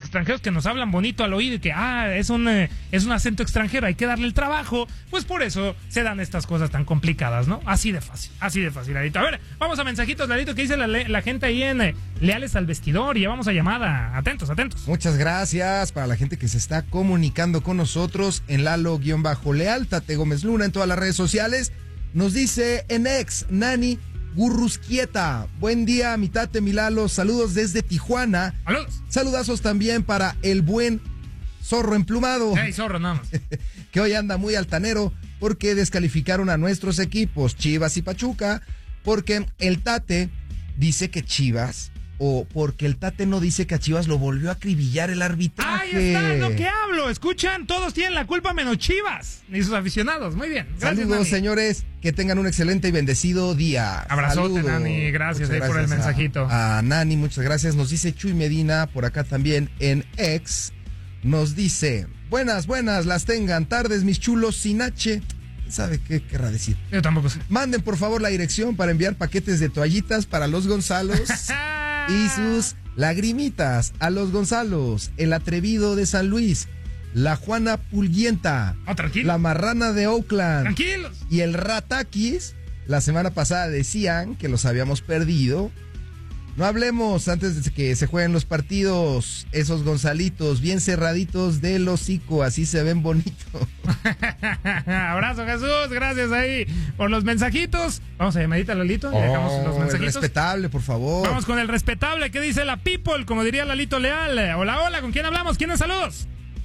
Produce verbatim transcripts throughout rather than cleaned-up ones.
extranjeros que nos hablan bonito al oído y que, ah, es un, eh, es un acento extranjero, hay que darle el trabajo, pues por eso se dan estas cosas tan complicadas, ¿no? Así de fácil, así de fácil, Lalito. A ver, vamos a mensajitos, Lalito, que dice la, la gente ahí en eh, Leales al Vestidor, y vamos a llamada. Atentos, atentos. Muchas gracias para la gente que se está comunicando con nosotros en Lalo-Leal, Tate Gómez Luna en todas las redes sociales. Nos dice en ex, Nani Gurrusquieta. Buen día, mi Tate, mi Lalo. Saludos desde Tijuana. Saludos. Saludazos también para el buen Zorro Emplumado. Hey, Zorro, nada más. Que hoy anda muy altanero porque descalificaron a nuestros equipos, Chivas y Pachuca, porque el Tate dice que Chivas, o porque el Tate no dice que a Chivas lo volvió a acribillar el arbitraje. Ahí está lo que hablo. Escuchan, todos tienen la culpa menos Chivas ni sus aficionados. Muy bien. Gracias, Saludos, Nani. señores. Que tengan un excelente y bendecido día. Abrazote, Saludos. Nani. Gracias, Muchas ahí por el gracias mensajito. A, a Nani, muchas gracias. Nos dice Chuy Medina, por acá también en X. Nos dice, buenas, buenas, las tengan. Tardes, mis chulos, sin H. ¿Sabe qué querrá decir? Yo tampoco sé. Manden, por favor, la dirección para enviar paquetes de toallitas para los Gonzalos y sus lagrimitas a los Gonzalos, el atrevido de San Luis, la Juana Pulguienta, Oh, tranquilo. la marrana de Oakland Tranquilos. y el Ratakis. La semana pasada decían que los habíamos perdido. No hablemos antes de que se jueguen los partidos. Esos Gonzalitos bien cerraditos del hocico, así se ven bonitos. Abrazo, Jesús. Gracias ahí por los mensajitos. Vamos a llamadita, Lalito. Ya dejamos los Oh, el mensajitos. respetable, por favor. Vamos con el respetable. ¿Qué dice la people? Como diría Lalito Leal. Hola, hola. ¿Con quién hablamos? ¿Quiénes saludos?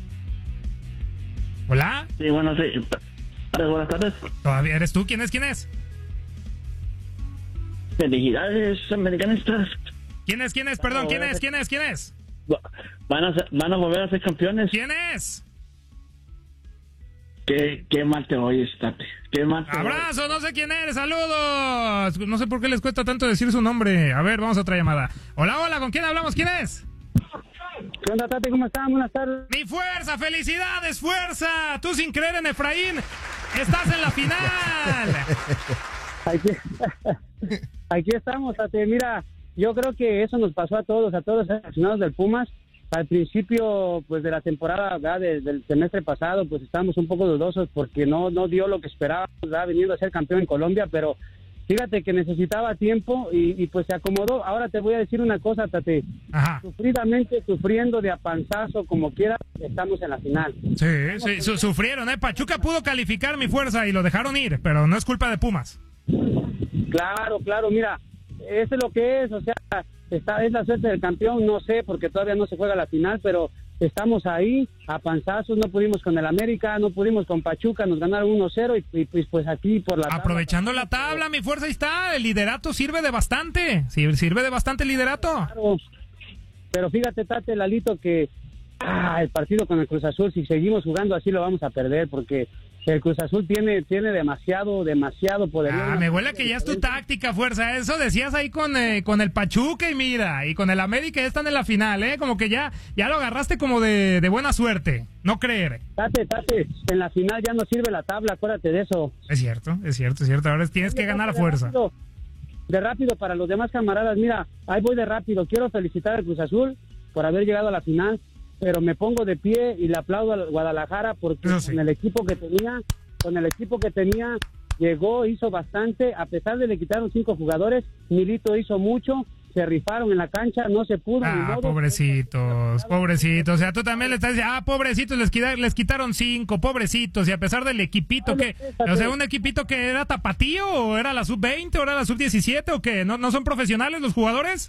Hola. Sí, bueno, sí. Buenas tardes. ¿Todavía eres tú? ¿Quién es? ¿Quién es? Felicidades, americanistas. ¿Quién es? ¿Quién es? Perdón, ¿quién es? ¿Quién es? ¿Quién es? Van a, ser- van a volver a ser campeones. ¿Quién es? Qué, qué mal te oyes, Tate. Qué mal te oyes. Abrazo, no sé quién eres, saludos. No sé por qué les cuesta tanto decir su nombre. A ver, vamos a otra llamada. Hola, hola, ¿con quién hablamos? ¿Quién es? ¿Qué onda, Tate? ¿Cómo están? Buenas tardes. Mi fuerza, felicidades, fuerza. Tú sin creer en Efraín, estás en la final. Aquí, aquí estamos, Tate. Mira, yo creo que eso nos pasó a todos, a todos los aficionados del Pumas. Al principio, pues, de la temporada, ¿verdad? De- del semestre pasado, pues, estábamos un poco dudosos porque no, no dio lo que esperábamos, ¿verdad? Veniendo a ser campeón en Colombia, pero fíjate que necesitaba tiempo y, y pues se acomodó. Ahora te voy a decir una cosa, Tate. Ajá. Sufridamente, sufriendo de a panzazo, como quiera, estamos en la final. Sí, sí, su- sufrieron, ¿eh? Pachuca pudo calificar, mi fuerza, y lo dejaron ir, pero no es culpa de Pumas. Claro, claro, mira, eso es lo que es, o sea, está, es la suerte del campeón, no sé, porque todavía no se juega la final, pero estamos ahí, a panzazos, no pudimos con el América, no pudimos con Pachuca, nos ganaron uno cero y, y, pues, pues aquí por la tabla. Aprovechando la tabla, mi fuerza, ahí está. El liderato sirve de bastante. Sí, sirve de bastante el liderato. Claro. Pero fíjate, Tate, Lalito, que ah, el partido con el Cruz Azul, si seguimos jugando así lo vamos a perder, porque el Cruz Azul tiene, tiene demasiado, demasiado poder. Ah, me huele que ya es tu táctica, fuerza. Eso decías ahí con, eh, con el Pachuca y mira, y con el América ya están en la final, ¿eh? Como que ya, ya lo agarraste como de, de buena suerte. No creer. Tate, Tate, en la final ya no sirve la tabla, acuérdate de eso. Es cierto, es cierto, es cierto. Ahora tienes que ganar a De fuerza. rápido, de rápido para los demás camaradas, mira, ahí voy de rápido. Quiero felicitar al Cruz Azul por haber llegado a la final, pero me pongo de pie y le aplaudo a Guadalajara porque Eso sí. con el equipo que tenía, con el equipo que tenía, llegó, hizo bastante, a pesar de le quitaron cinco jugadores, Milito hizo mucho, se rifaron en la cancha, no se pudo. ni Ah, modo. pobrecitos, pobrecitos. O sea, tú también le estás diciendo, ah, pobrecitos, les, quita- les quitaron cinco, pobrecitos. Y a pesar del equipito que, o sea, un equipito que era tapatío, o era la sub veinte, o era la sub diecisiete, o que no, no son profesionales los jugadores.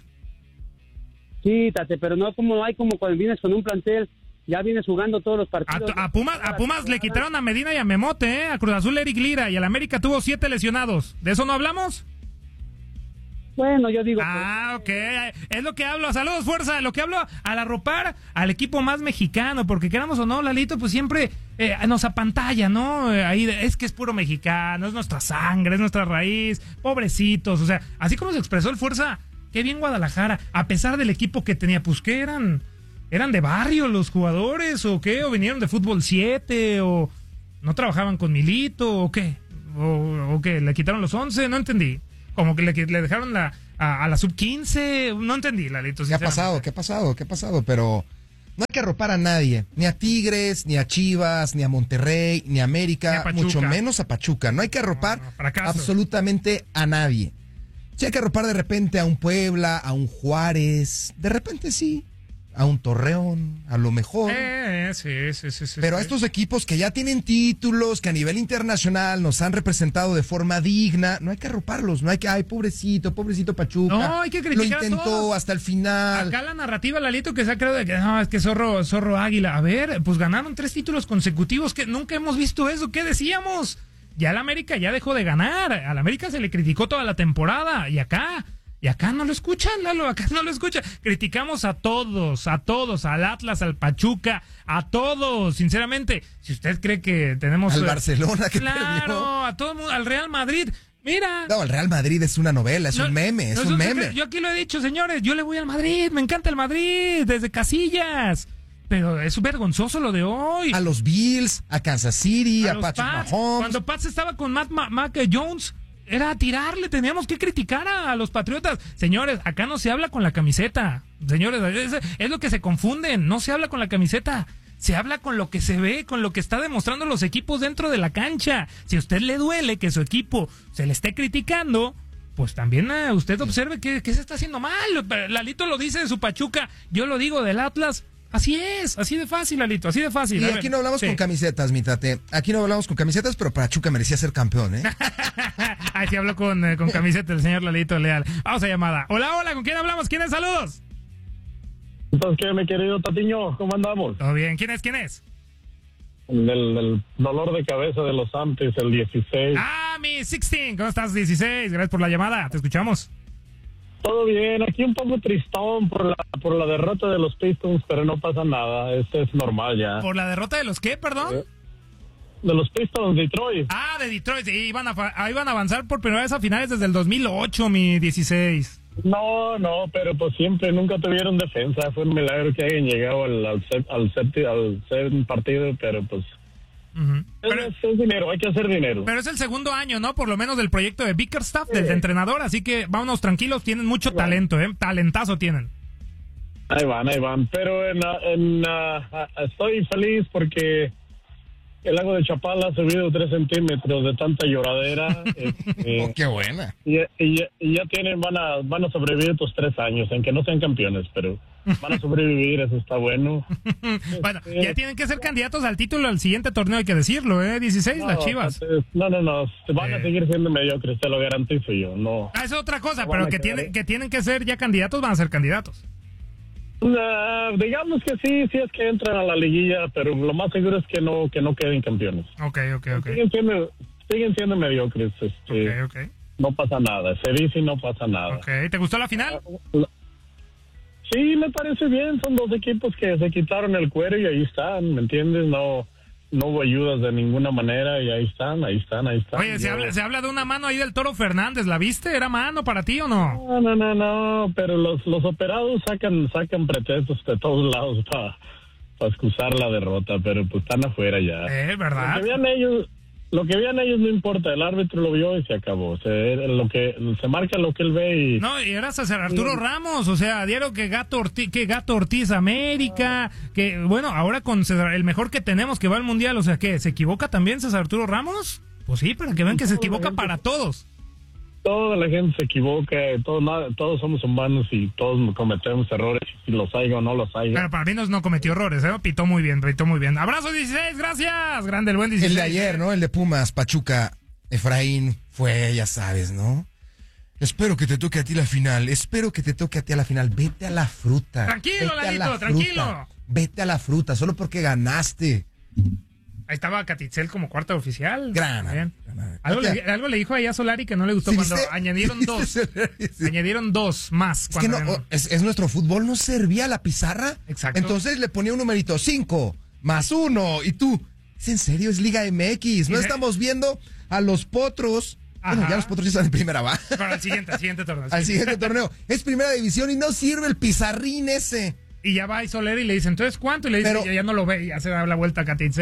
Sí, Tate, pero no como hay como cuando vienes con un plantel, ya vienes jugando todos los A, partidos. a Pumas, a Pumas le quitaron a Medina y a Memote, ¿eh? A Cruz Azul Eric Lira, y al América tuvo siete lesionados. ¿De eso no hablamos? Bueno, yo digo... Ah, ok. Es lo que hablo. Saludos, fuerza. Lo que hablo al arropar al equipo más mexicano, porque queramos o no, Lalito, pues siempre eh, nos apantalla, ¿no? Eh, ahí de- es que es puro mexicano, es nuestra sangre, es nuestra raíz. Pobrecitos. O sea, así como se expresó el fuerza, qué bien Guadalajara, a pesar del equipo que tenía, pues que eran, eran de barrio los jugadores, o qué, o vinieron de fútbol siete, o no trabajaban con Milito, o qué, o, o qué, le quitaron los once, no entendí. Como que le, que le dejaron la, a, a la sub quince, no entendí, Lalito. ¿Qué ha pasado? ¿Qué ha pasado? ¿Qué ha pasado? Pero no hay que arropar a nadie, ni a Tigres, ni a Chivas, ni a Monterrey, ni a América, Ni a mucho menos a Pachuca. No hay que arropar No, no, fracaso. absolutamente a nadie. Sí hay que arropar de repente a un Puebla, a un Juárez, de repente sí, a un Torreón, a lo mejor. Eh, sí, sí, sí, sí. Pero a sí. estos equipos que ya tienen títulos, que a nivel internacional nos han representado de forma digna, no hay que arroparlos, no hay que, ay, pobrecito, pobrecito Pachuca. No, hay que Lo criticar a intentó todos. hasta el final. Acá la narrativa, Lalito, que se ha creado de que no, es que zorro, zorro águila. A ver, pues ganaron tres títulos consecutivos, que nunca hemos visto eso. ¿Qué decíamos? Ya el América ya dejó de ganar. Al América se le criticó toda la temporada. Y acá, y acá no lo escuchan, Lalo, acá no lo escuchan. Criticamos a todos, a todos, al Atlas, al Pachuca, a todos, sinceramente. Si usted cree que tenemos... Al Barcelona que Claro, perdió. a todo el mundo, al Real Madrid. Mira... No, el Real Madrid es una novela, es No, un meme, es no un un meme. secreto. Yo aquí lo he dicho, señores. Yo le voy al Madrid. Me encanta el Madrid. Desde Casillas. Pero es vergonzoso lo de hoy. A los Bills, a Kansas City, a, los Patrick Pats. Mahomes. Cuando Pats estaba con Matt Ma- Mac Jones, era tirarle. Teníamos que criticar a, a los Patriotas. Señores, acá no se habla con la camiseta. Señores, es, es lo que se confunden. No se habla con la camiseta. Se habla con lo que se ve, con lo que está demostrando los equipos dentro de la cancha. Si a usted le duele que su equipo se le esté criticando, pues también eh, usted observe que, que se está haciendo mal. Lalito lo dice de su Pachuca, yo lo digo del Atlas. Así es, así de fácil, Lalito, así de fácil. Y A aquí ver, no hablamos sí. con camisetas, mi tate. Aquí no hablamos con camisetas, pero Pachuca merecía ser campeón, ¿eh? Ahí sí habló con, eh, con camiseta el señor Lalito Leal. Vamos a llamada. Hola, hola, ¿con quién hablamos? ¿Quién es? Saludos. Entonces, ¿qué, mi querido Tatiño? ¿Cómo andamos? Todo bien, ¿quién es? ¿Quién es? Del, del dolor de cabeza de los Santos, el dieciséis. Ah, mi dieciséis, ¿cómo estás? dieciséis, gracias por la llamada, te escuchamos. Todo bien, aquí un poco tristón por la por la derrota de los Pistons, pero no pasa nada, esto es normal ya. ¿Por la derrota de los qué, perdón? De los Pistons, Detroit. Ah, de Detroit, sí, iban a, fa- iban a avanzar por primera vez a finales desde el dos mil ocho, mi dieciséis. No, no, pero pues siempre, nunca tuvieron defensa, fue un milagro que hayan llegado al al, set, al, sépti- al séptimo partido, pero pues Ujú. es, Pero, es, es dinero, hay que hacer dinero. pero es el segundo año, ¿no? Por lo menos del proyecto de Bickerstaff, del entrenador, así que vámonos tranquilos, tienen mucho Bueno. talento, ¿eh? Talentazo tienen. Ahí van, ahí van. Pero en, ah, en, ah, ah, estoy feliz porque el lago de Chapala ha subido tres centímetros de tanta lloradera. este, Oh, qué buena. y, y, y ya tienen, van a, van a sobrevivir estos tres años, aunque no sean campeones, pero van a sobrevivir, eso está bueno. Bueno, ya tienen que ser candidatos al título del siguiente torneo, hay que decirlo, ¿eh? dieciséis, las Chivas. No, no, no, van Eh. a seguir siendo mediocres, te lo garantizo yo. No. Ah, eso es otra cosa, No pero van a que, quedar, tiene, ¿eh? que tienen que ser ya candidatos, van a ser candidatos. Ah, digamos que sí, sí es que entran a la liguilla, pero lo más seguro es que no, que no queden campeones. Ok, ok, ok. Siguen siendo, siguen siendo mediocres, este, Ok, ok. no pasa nada, se dice y no pasa nada. Ok, ¿te gustó la final? Sí, me parece bien, son dos equipos que se quitaron el cuero y ahí están, ¿me entiendes? No, no hubo ayudas de ninguna manera y ahí están, ahí están, ahí están. Oye, se Yo- habla, se habla de una mano ahí del Toro Fernández, ¿la viste? ¿Era mano para ti o no? No, no, no, no, pero los, los operados sacan, sacan pretextos de todos lados para excusar la derrota, pero pues están afuera ya. Eh, Lo ¿verdad? que vean ellos, lo que vean ellos no importa, el árbitro lo vio y se acabó. Se, lo que, se marca lo que él ve y... No, y era César Arturo Ramos, o sea, dieron que Gato Ortiz, que Gato Ortiz América, que bueno, ahora con César, el mejor que tenemos que va al Mundial, o sea, ¿qué? ¿Se equivoca también César Arturo Ramos? Pues sí, para que vean que se equivoca para todos. Toda la gente se equivoca, todos, nada- todos somos humanos y todos cometemos errores, si los haya o no los haya. Pero para mí no, no cometió errores, ¿eh? Pitó muy bien, pitó muy bien. Abrazo dieciséis, gracias. Grande el buen dieciséis. El de ayer, ¿no? El de Pumas, Pachuca, Efraín, fue, ya sabes, ¿no? Espero que te toque a ti la final, espero que te toque a ti a la final. Vete a la fruta. Tranquilo, Vete a Lalito, la fruta. tranquilo. Vete a la fruta, solo porque ganaste. Ahí estaba Catitzel como cuarta oficial. Gran. Bien. gran- Algo, le, algo le dijo ahí a Solari que no le gustó ¿Sí cuando viste? añadieron ¿Sí dos. viste? Sí. Añadieron dos más. Es que cuando no, eran- o- es, es nuestro fútbol, no servía la pizarra. Exacto. Entonces le ponía un numerito, cinco más uno, y tú, ¿es en serio? Es Liga M X. No Y se- estamos viendo a los potros. Bueno, Ajá. ya los potros ya están en primera, va. Para el siguiente, al siguiente torneo. Al siguiente torneo. Es primera división y no sirve el pizarrín ese. Y ya va y Soler y le dice, entonces, ¿cuánto? Y le dice, Pero- ya, ya no lo ve, y ya se da la vuelta a Catitzel.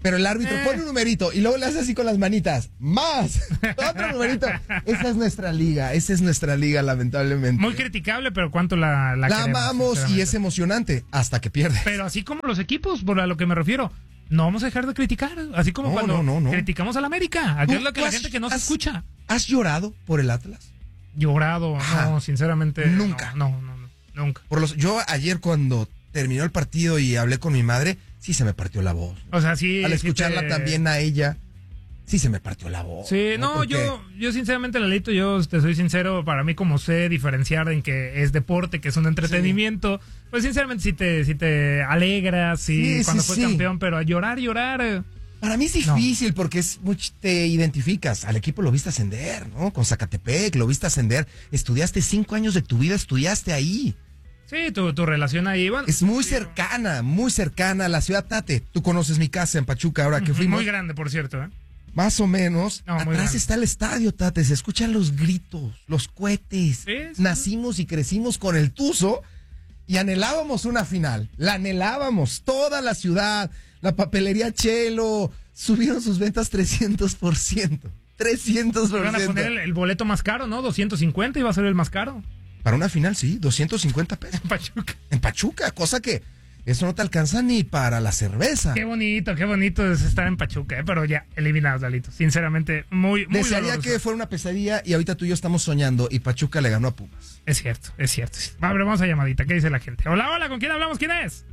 Pero el árbitro Eh. pone un numerito y luego le hace así con las manitas. ¡Más! Otro numerito. Esa es nuestra liga. Esa es nuestra liga, lamentablemente. Muy criticable, pero cuánto la La, La queremos, amamos y sinceramente. es emocionante hasta que pierde. Pero así como los equipos, por a lo que me refiero, no vamos a dejar de criticar. Así como No, cuando no, no, no. criticamos al América. Aquí ¿Tú es lo que la has- gente que no se has- escucha. ¿Has llorado por el Atlas? Llorado, Ajá. no, sinceramente. Nunca. No, no, no, no, nunca. Por los, yo ayer cuando terminó el partido y hablé con mi madre, sí se me partió la voz. O sea, sí. Al sí escucharla te- también a ella, sí se me partió la voz. Sí, no, Porque yo, yo sinceramente, Lalito, yo te soy sincero, para mí como sé diferenciar en que es deporte, que es un entretenimiento, pues sinceramente sí te, sí te alegras, sí, Sí, cuando sí, fue sí. campeón, pero a llorar, llorar, eh, Para mí es difícil porque es mucho, te identificas. Al equipo lo viste ascender, ¿no? Con Zacatepec, lo viste ascender. Estudiaste cinco años de tu vida, estudiaste ahí. sí, tu, tu relación ahí, bueno, Es muy cercana, muy cercana a la ciudad Tate. Tú conoces mi casa en Pachuca ahora que ujú, fuimos. muy grande, por cierto, ¿eh? Más o menos. No, muy Atrás grande. está el estadio, Tate. Se escuchan los gritos, los cohetes. Sí, sí. Nacimos y crecimos con el Tuzo y anhelábamos una final. La anhelábamos. Toda la ciudad, la papelería Chelo, subieron sus ventas trescientos por ciento. trescientos por Iban a ciento. poner el, el boleto más caro, ¿no? doscientos cincuenta iba a ser el más caro. Para una final, sí, doscientos cincuenta pesos. Pachuca. En Pachuca, cosa que eso no te alcanza ni para la cerveza. Qué bonito, qué bonito es estar en Pachuca, ¿eh? Pero ya, eliminados, Lalito. Sinceramente, muy, muy Desearía doloroso. que fuera una pesadilla y ahorita tú y yo estamos soñando y Pachuca le ganó a Pumas. Es cierto, es cierto. A ver, vamos a llamadita. ¿Qué dice la gente? Hola, hola, ¿con quién hablamos? ¿Quién es?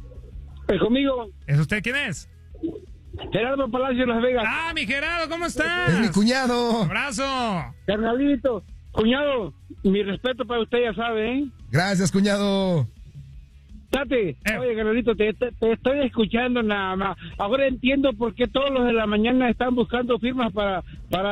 Pues conmigo, ¿Es usted quién es? Gerardo Palacio de Las Vegas. Ah, mi Gerardo, ¿cómo estás? Es mi cuñado. Abrazo. Carnalito, cuñado, mi respeto para usted, ya sabe, ¿eh? Gracias, cuñado. Tate, Eh. oye, Carnalito, te, te- te estoy escuchando nada más. Ahora entiendo por qué todos los de la mañana están buscando firmas para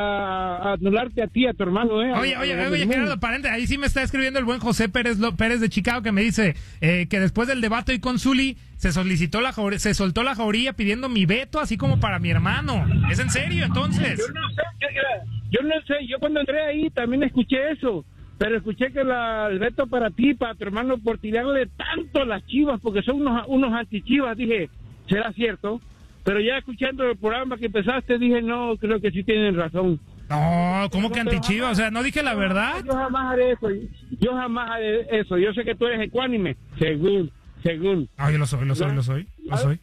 para anularte a ti, a tu hermano, ¿eh? Oye, A- oye, a- a- oye, Gerardo, parente, ahí sí me está escribiendo el buen José Pérez, Lo- Pérez de Chicago, que me dice eh, que después del debate hoy con Zuli se solicitó la jaure- se soltó la jauría pidiendo mi veto, así como para mi hermano. ¿Es en serio, entonces? Yo no sé, yo, yo no sé, yo cuando entré ahí también escuché eso, pero escuché que la, el veto para ti, para tu hermano, por tirarle tanto a las Chivas, porque son unos, unos antichivas, dije, ¿será cierto? Pero ya escuchando el programa que empezaste, dije, no, creo que sí tienen razón. No, ¿cómo que antichiva? O sea, ¿no dije la verdad? Yo jamás haré eso, yo jamás haré eso, yo sé que tú eres ecuánime, según, según. Ah, yo lo soy, lo soy, lo soy, lo soy.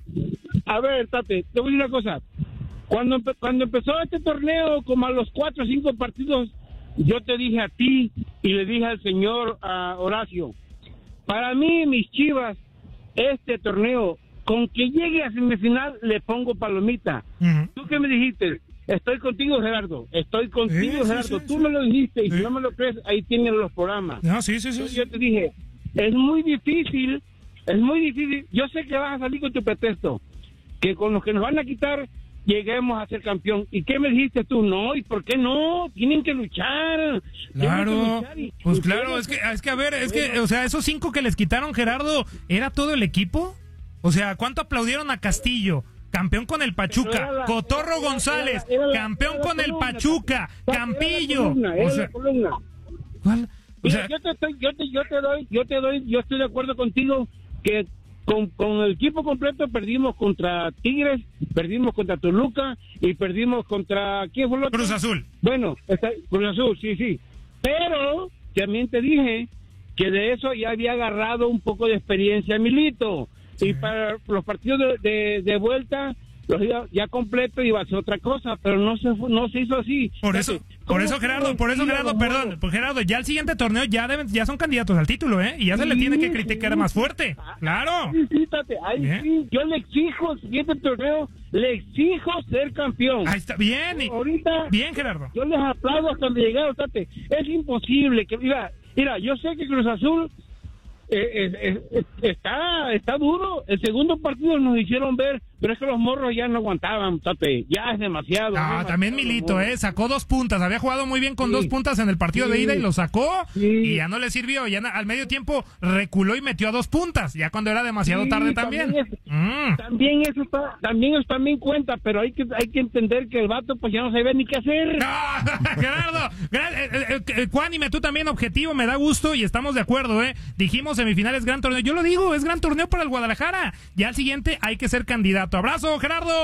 A ver, Tate, te voy a decir una cosa. Cuando, empe- cuando empezó este torneo, como a los cuatro o cinco partidos, yo te dije a ti y le dije al señor a Horacio, para mí, mis Chivas, este torneo, con que llegue a semifinal, le pongo palomita. Ujú. ¿Tú qué me dijiste? Estoy contigo, Gerardo. Estoy contigo, Sí, sí, Gerardo. sí, Tú sí. me lo dijiste y Sí. si no me lo crees, ahí tienen los programas. No, sí, sí, sí. Entonces sí. yo te dije, es muy difícil, es muy difícil. Yo sé que vas a salir con tu pretexto, que con los que nos van a quitar lleguemos a ser campeón. ¿Y qué me dijiste tú? No, ¿y por qué no? Tienen que luchar. Tienen que Claro, luchar y- pues y claro, tienen es que, es que a ver, es que, o sea, esos cinco que les quitaron, Gerardo, ¿era todo el equipo? O sea, ¿cuánto aplaudieron a Castillo? Campeón con el Pachuca, Pero era la- Cotorro era- era- González, era la- campeón era la con el columna, Pachuca, Era la Campillo. columna, era O la sea, columna. ¿cuál? O Mira, sea, yo te estoy, yo te, yo te doy, yo te doy, yo estoy de acuerdo contigo que con, con el equipo completo perdimos contra Tigres, perdimos contra Toluca y perdimos contra ¿quién fue el otro? Cruz Azul. Bueno, está, Cruz Azul, sí, sí. Pero también te dije que de eso ya había agarrado un poco de experiencia Milito. Y para los partidos de, de, de vuelta, los ya, ya completo iba a ser otra cosa, pero no se fu- no se hizo así. Por eso, Fíjate, por ¿cómo eso Gerardo, por eso decía Gerardo, los perdón, moros? pues Gerardo, ya el siguiente torneo ya deben, ya son candidatos al título, ¿eh? Y ya se le Sí, tiene que criticar sí. más fuerte. Claro. Sí, sí, tate, ahí Bien. sí, yo le exijo, el siguiente torneo, le exijo ser campeón. Ahí está, bien, y- Ahorita, bien, Gerardo. yo les aplaudo hasta donde llegaron, tate. Es imposible que, mira, mira, yo sé que Cruz Azul eh, eh, eh, eh, está, está duro. El segundo partido nos hicieron ver, pero es que los morros ya no aguantaban, tate. Ya es demasiado. No, es también demasiado, Milito, los eh, morros. sacó dos puntas, había jugado muy bien con Sí. dos puntas en el partido de Sí. ida y lo sacó Sí. y ya no le sirvió, ya na- al medio tiempo reculó y metió a dos puntas, ya cuando era demasiado Sí, tarde también. también es- Mm. También eso está, también eso también cuenta, pero hay que hay que entender que el vato pues ya no sabe ni qué hacer. No, Gerardo, gra- eh, eh, eh, Cuánime, tú también objetivo, me da gusto y estamos de acuerdo, ¿eh? Dijimos semifinales, gran torneo. Yo lo digo, es gran torneo para el Guadalajara. Ya al siguiente hay que ser candidato. Abrazo, Gerardo.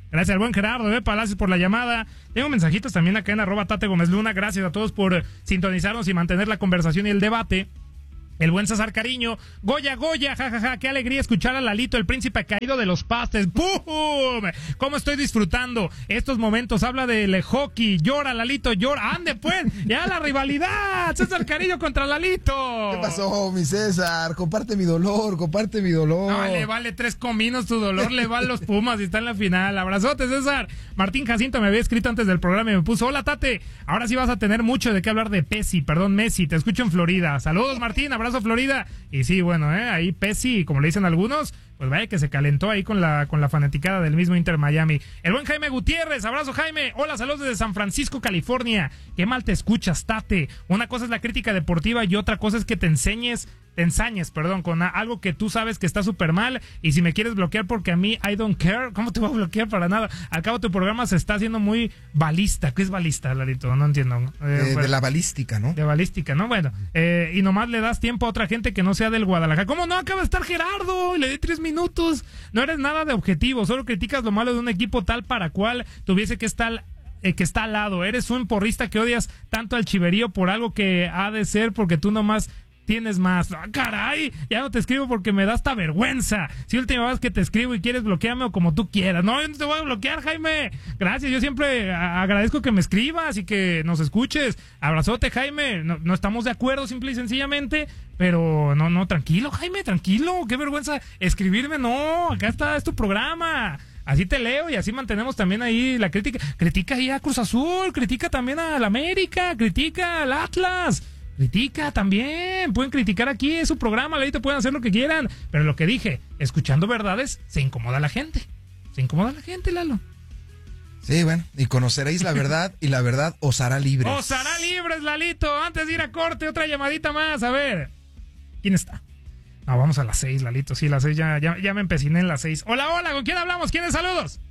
Gracias al buen Gerardo de Palacios por la llamada. Tengo mensajitos también acá en arroba Tate Gómez Luna. Gracias a todos por sintonizarnos y mantener la conversación y el debate. El buen César Cariño, Goya, Goya, jajaja, ja, ja, qué alegría escuchar a Lalito, el príncipe caído de los pastes. ¡Pum! ¿Cómo estoy disfrutando estos momentos? Habla del hockey, llora Lalito, llora. ¡Ande pues! ¡Ya la rivalidad! César Cariño contra Lalito. ¿Qué pasó, mi César? Comparte mi dolor, comparte mi dolor. No, le vale tres cominos tu dolor, le van los Pumas y está en la final. Abrazote, César. Martín Jacinto me había escrito antes del programa y me puso, hola, Tate, ahora sí vas a tener mucho de qué hablar de Pessi, perdón, Messi, te escucho en Florida. Saludos, Martín, abrazo. Florida, y sí, bueno, eh, ahí Pessi, como le dicen algunos, pues vaya que se calentó ahí con la con la fanaticada del mismo Inter Miami. El buen Jaime Gutiérrez, abrazo Jaime, hola, saludos desde San Francisco, California. Qué mal te escuchas, Tate. Una cosa es la crítica deportiva y otra cosa es que te enseñes, te ensañes, perdón, con algo que tú sabes que está súper mal, y si me quieres bloquear porque a mí I don't care, ¿cómo te voy a bloquear para nada? Al cabo tu programa se está haciendo muy balista. ¿Qué es balista, Larito? No entiendo. Eh, eh, de la balística, ¿no? De balística, ¿no? Bueno, eh, y nomás le das tiempo a otra gente que no sea del Guadalajara. ¿Cómo no? Acaba de estar Gerardo, le di tres minutos. No eres nada de objetivo, solo criticas lo malo de un equipo tal para cual tuviese que estar... Eh, que está al lado. Eres un porrista que odias tanto al chiverío por algo que ha de ser porque tú nomás tienes más. ¡Ah, caray! Ya no te escribo porque me da hasta vergüenza. Si última vez que te escribo y quieres bloquearme o como tú quieras. No, yo no te voy a bloquear, Jaime. Gracias, yo siempre a- agradezco que me escribas y que nos escuches. Abrazote, Jaime. No, no estamos de acuerdo simple y sencillamente, pero no, no, tranquilo, Jaime, tranquilo. Qué vergüenza escribirme. No, acá está, es tu programa. Así te leo y así mantenemos también ahí la crítica. Critica ahí a Cruz Azul, critica también al América, critica al Atlas, critica también. Pueden criticar aquí, es su programa, ahí te pueden hacer lo que quieran. Pero lo que dije, escuchando verdades, se incomoda la gente. Se incomoda la gente, Lalo. Sí, bueno, y conoceréis la verdad y la verdad os hará libres. Os hará libres, Lalito. Antes de ir a corte, otra llamadita más. A ver, ¿quién está? No, vamos a las seis, Lalito. Sí, las seis, ya, ya, ya me empeciné en las seis. Hola, hola, ¿con quién hablamos? ¿Quién es? Saludos.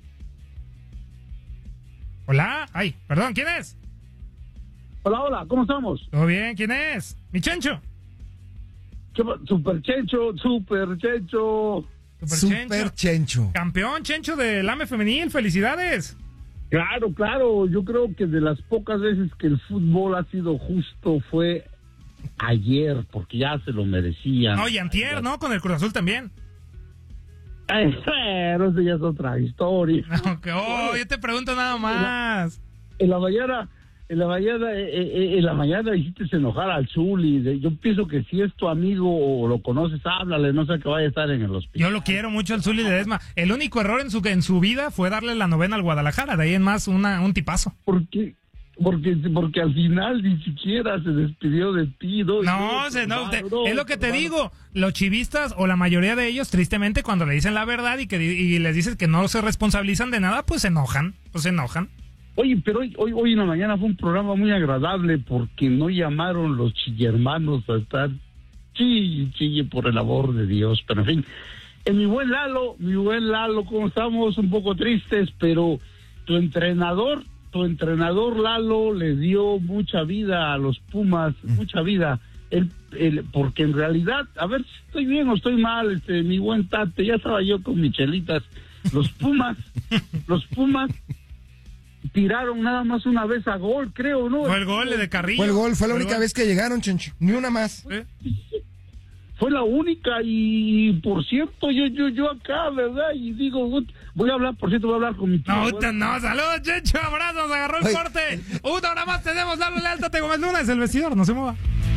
Hola, ay, perdón, ¿quién es? Hola, hola, ¿cómo estamos? ¿Todo bien? ¿Quién es? Mi Chencho. Super Chencho, Super Chencho. Super, Super Chencho. Chencho. Campeón Chencho del A M E femenil, felicidades. Claro, claro, yo creo que de las pocas veces que el fútbol ha sido justo fue ayer, porque ya se lo merecían. No, y antier, ¿no? Con el Cruz Azul también. Ay, pero eso ya es otra historia. No, que, oh, yo te pregunto nada más. En la mañana, en la mañana, eh, eh, en la mañana hiciste enojar al Zuli. De- Yo pienso que si es tu amigo o lo conoces, háblale, no sé que vaya a estar en el hospital. Yo lo quiero mucho al Zuli Ledesma. El único error en su en su vida fue darle la novena al Guadalajara. De ahí en más, una, un tipazo. Porque, porque, porque al final ni siquiera se despidió de ti. No, No, se, no, te- es lo que te digo. Los chivistas, o la mayoría de ellos, tristemente, cuando le dicen la verdad y que di- y les dices que no se responsabilizan de nada, pues se enojan. Pues se enojan. Oye, pero hoy, hoy, hoy en la mañana fue un programa muy agradable porque no llamaron los chillermanos a estar chille, chille por el amor de Dios. Pero en fin, en mi buen Lalo, mi buen Lalo, ¿cómo estamos? Un poco tristes, pero tu entrenador, tu entrenador Lalo le dio mucha vida a los Pumas, mucha vida. Él, él, porque en realidad, a ver si estoy bien o estoy mal, este, mi buen Tate, ya estaba yo con mis chelitas. Los Pumas, los Pumas tiraron nada más una vez a gol, creo, ¿no? Fue el gol de Carrillo. Fue el gol, fue la única gol. vez que llegaron, Chencho. Ni una más. ¿Eh? Fue la única y, por cierto, yo yo yo acá, ¿verdad? Y digo, voy a hablar, por cierto, voy a hablar con mi tío. No, Bueno, usted no, saludos, Chencho, abrazos, agarró el Oye. corte. Una hora más tenemos, dale alta, te Gómez Luna, es el vestidor, no se mueva.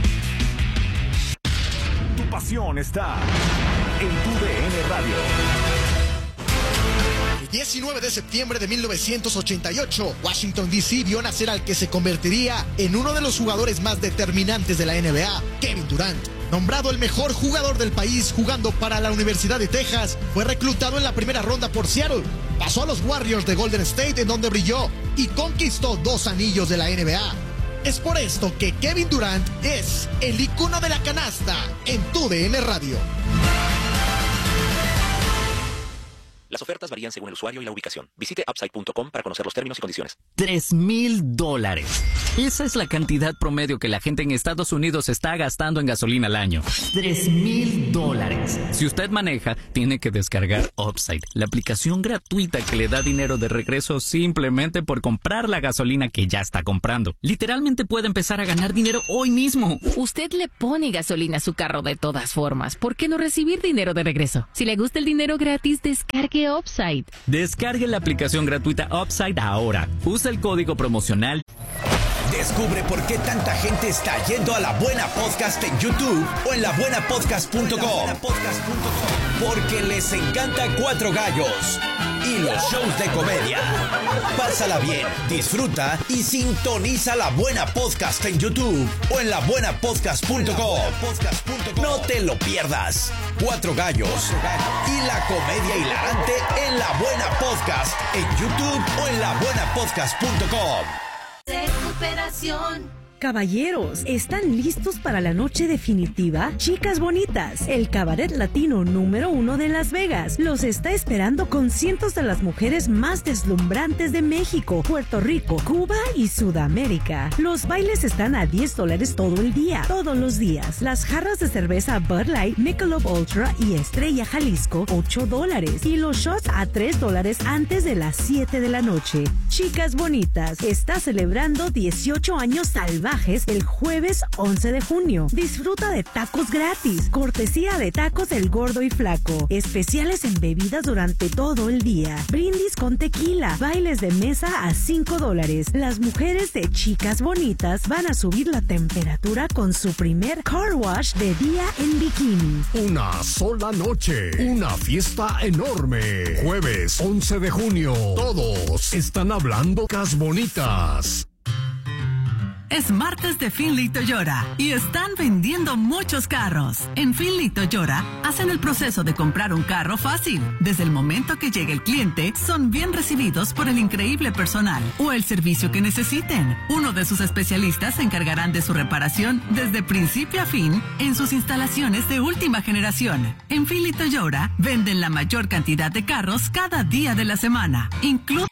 Tu pasión está en tu D N Radio. El diecinueve de septiembre de mil novecientos ochenta y ocho, Washington D C vio nacer al que se convertiría en uno de los jugadores más determinantes de la N B A, Kevin Durant. Nombrado el mejor jugador del país jugando para la Universidad de Texas, fue reclutado en la primera ronda por Seattle. Pasó a los Warriors de Golden State, en donde brilló y conquistó dos anillos de la N B A. Es por esto que Kevin Durant es el icono de la canasta en tu D N Radio. La Las ofertas varían según el usuario y la ubicación. Visite upside punto com para conocer los términos y condiciones. Tres mil dólares. Esa es la cantidad promedio que la gente en Estados Unidos está gastando en gasolina al año. Tres mil dólares. Si usted maneja, tiene que descargar Upside, la aplicación gratuita que le da dinero de regreso simplemente por comprar la gasolina que ya está comprando. Literalmente puede empezar a ganar dinero hoy mismo. Usted le pone gasolina a su carro de todas formas. ¿Por qué no recibir dinero de regreso? Si le gusta el dinero gratis, descargue Upside. Descargue la aplicación gratuita Upside ahora. Usa el código promocional. Descubre por qué tanta gente está yendo a La Buena Podcast en YouTube o en la buena podcast punto com. Porque les encanta Cuatro Gallos y los shows de comedia. Pásala bien, disfruta y sintoniza La Buena Podcast en YouTube o en la buena podcast punto com. No te lo pierdas. Cuatro Gallos y la comedia hilarante en La Buena Podcast en YouTube o en la buena podcast punto com. Recuperación. Caballeros, ¿están listos para la noche definitiva? Chicas Bonitas, el cabaret latino número uno de Las Vegas, los está esperando con cientos de las mujeres más deslumbrantes de México, Puerto Rico, Cuba y Sudamérica. Los bailes están a diez dólares todo el día, todos los días. Las jarras de cerveza Bud Light, Michelob Ultra y Estrella Jalisco, ocho dólares. Y los shots a tres dólares antes de las siete de la noche. Chicas Bonitas está celebrando dieciocho años salvajes el jueves once de junio. Disfruta de tacos gratis, cortesía de Tacos El Gordo y Flaco, especiales en bebidas durante todo el día, brindis con tequila, bailes de mesa a cinco dólares. Las mujeres de Chicas Bonitas van a subir la temperatura con su primer car wash de día en bikini. Una sola noche, una fiesta enorme. Jueves once de junio, todos están hablando Chicas Bonitas. Es martes de Finley Toyota y están vendiendo muchos carros. En Finley Toyota hacen el proceso de comprar un carro fácil. Desde el momento que llegue el cliente, son bien recibidos por el increíble personal o el servicio que necesiten. Uno de sus especialistas se encargarán de su reparación desde principio a fin en sus instalaciones de última generación. En Finley Toyota venden la mayor cantidad de carros cada día de la semana, incluso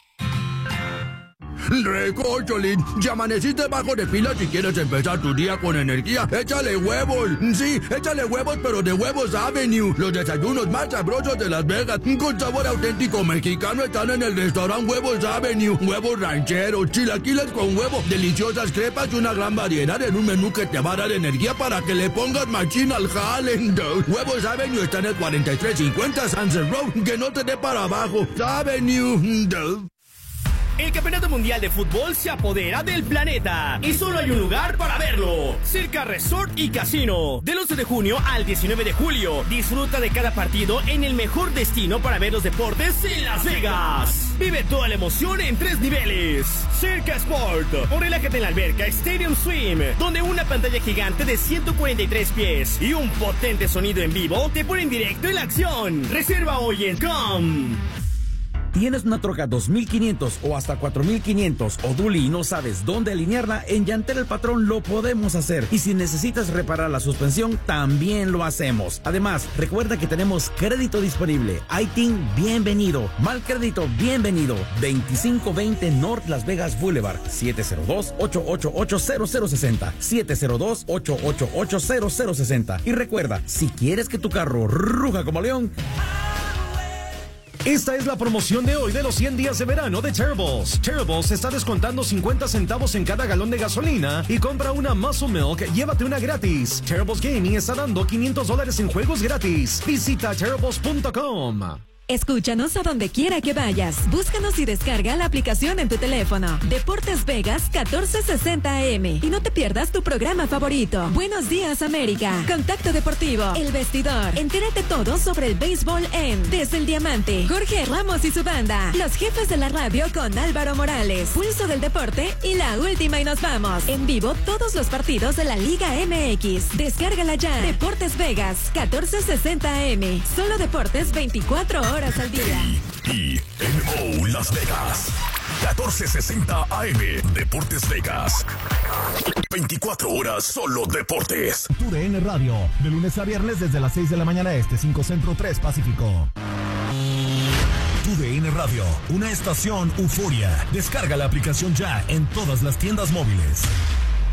Recocholín, ya amaneciste bajo de pila si quieres empezar tu día con energía. Échale huevos, sí, échale huevos, pero de Huevos Avenue. Los desayunos más sabrosos de Las Vegas, con sabor auténtico mexicano, están en el restaurante Huevos Avenue. Huevos rancheros, chilaquiles con huevo, deliciosas crepas y una gran variedad en un menú que te va a dar energía para que le pongas machín al jale. Huevos Avenue está en el cuarenta y tres cincuenta Sunset Road, que no te dé para abajo. Avenue. El Campeonato Mundial de Fútbol se apodera del planeta y solo hay un lugar para verlo: Circa Resort y Casino. Del once de junio al diecinueve de julio, disfruta de cada partido en el mejor destino para ver los deportes en Las Vegas. Vive toda la emoción en tres niveles. Circa Sport, o relájate en la alberca Stadium Swim, donde una pantalla gigante de ciento cuarenta y tres pies y un potente sonido en vivo te ponen directo en la acción. Reserva hoy en Com. ¿Tienes una troca dos mil quinientos o hasta cuatro mil quinientos o dually y no sabes dónde alinearla? En Llantera El Patrón lo podemos hacer. Y si necesitas reparar la suspensión, también lo hacemos. Además, recuerda que tenemos crédito disponible. I T I N, bienvenido. Mal crédito, bienvenido. veinticinco veinte North Las Vegas Boulevard. siete cero dos, ocho ocho ocho, cero cero seis cero. siete cero dos, ocho ocho ocho, cero cero seis cero. Y recuerda, si quieres que tu carro ruja como león, esta es la promoción de hoy de los cien días de verano de Terribles. Terribles está descontando cincuenta centavos en cada galón de gasolina y compra una Muscle Milk, llévate una gratis. Terribles Gaming está dando quinientos dólares en juegos gratis. Visita terribles punto com. Escúchanos a donde quiera que vayas. Búscanos y descarga la aplicación en tu teléfono. Deportes Vegas catorce sesenta A M. Y no te pierdas tu programa favorito. Buenos Días América. Contacto Deportivo. El Vestidor. Entérate todo sobre el béisbol en Desde el Diamante. Jorge Ramos y su banda. Los Jefes de la Radio con Álvaro Morales. Pulso del Deporte y La Última y Nos Vamos. En vivo todos los partidos de la Liga M X. Descárgala ya. Deportes Vegas catorce sesenta A M. Solo deportes veinticuatro horas al día. Y en O Las Vegas, catorce sesenta A M, Deportes Vegas. veinticuatro horas solo deportes. Tu D N Radio, de lunes a viernes desde las seis de la mañana este, cinco Centro, tres Pacífico. Tu D N Radio, una estación euforia. Descarga la aplicación ya en todas las tiendas móviles.